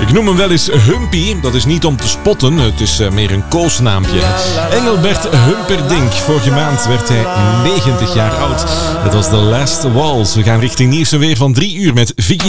Ik noem hem wel eens Humpy. Dat is niet om te spotten, het is meer een koosnaampje. Engelbert Humperdinck. Vorige maand werd hij 90 jaar oud. Het was The Last Waltz. We gaan richting nieuws en weer van 3 uur met Vicky.